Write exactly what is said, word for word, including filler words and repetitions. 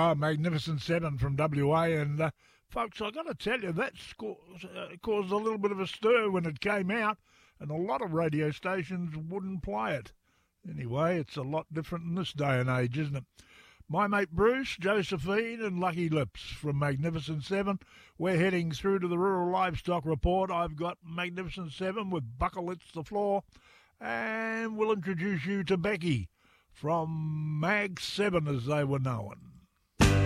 Oh, Magnificent Seven from W A. And, uh, folks, i got to tell you, that sco- uh, caused a little bit of a stir when it came out, and a lot of radio stations wouldn't play it. Anyway, it's a lot different in this day and age, isn't it? My mate Bruce, Josephine and Lucky Lips from Magnificent Seven. We're heading through to the Rural Livestock Report. I've got Magnificent Seven with Buckle It's the Floor. And we'll introduce you to Becky from Mag Seven, as they were known.